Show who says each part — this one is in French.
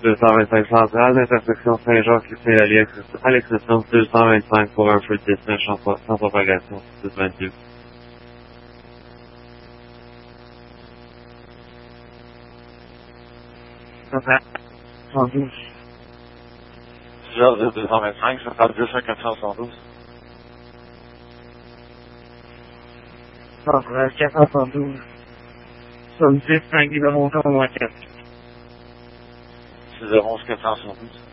Speaker 1: 225 centrale, l'intersection Saint-Jacques-Saint-Alix, à l'exception 225 pour un feu de destin sans propagation, 622.
Speaker 2: Centrale 112.
Speaker 3: Georges 225, centrale 25412.
Speaker 2: Centrale 412. Somme 10, 5 km en moitié.
Speaker 3: 611 472.